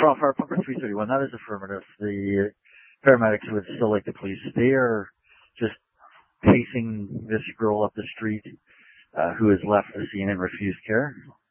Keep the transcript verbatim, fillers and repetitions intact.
From Fire Punker three thirty-one, that is affirmative. The paramedics would still like the police. They are just pacing this girl up the street uh, who has left the scene and refused care.